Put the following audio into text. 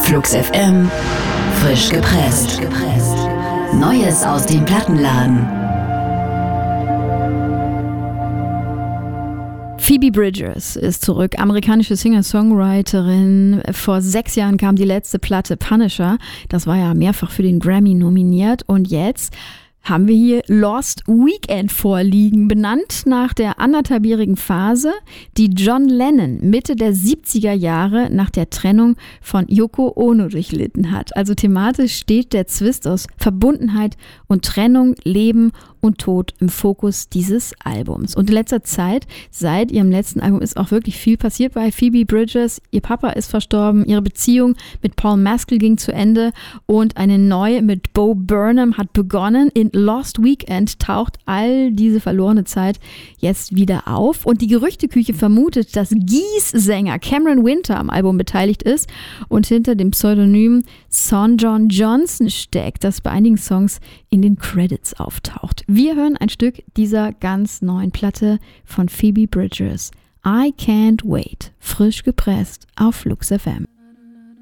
Flux FM, frisch gepresst. Neues aus dem Plattenladen. Phoebe Bridgers ist zurück, amerikanische Singer-Songwriterin. Vor 6 Jahren kam die letzte Platte Punisher. Das war ja mehrfach für den Grammy nominiert. Und jetzt haben wir hier Lost Weekend vorliegen, benannt nach der 1,5-jährigen Phase, die John Lennon Mitte der 70er Jahre nach der Trennung von Yoko Ono durchlitten hat. Also thematisch steht der Zwist aus Verbundenheit und Trennung, Leben und Tod im Fokus dieses Albums. Und in letzter Zeit, seit ihrem letzten Album, ist auch wirklich viel passiert bei Phoebe Bridgers. Ihr Papa ist verstorben, ihre Beziehung mit Paul Mescal ging zu Ende und eine neue mit Bo Burnham hat begonnen. In Lost Weekend taucht all diese verlorene Zeit jetzt wieder auf. Und die Gerüchteküche vermutet, dass Geese-Sänger Cameron Winter am Album beteiligt ist und hinter dem Pseudonym Son John Johnson steckt, das bei einigen Songs in den Credits auftaucht. Wir hören ein Stück dieser ganz neuen Platte von Phoebe Bridgers. I Can't Wait, frisch gepresst auf Flux FM.